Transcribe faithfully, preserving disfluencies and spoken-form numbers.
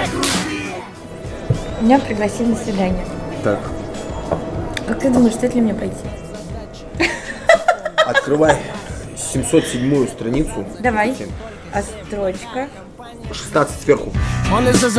Меня пригласили на свидание. Так. Как ты думаешь, стоит ли мне пойти? Открывай семьсот седьмую страницу. Давай. А строчка? шестнадцать сверху.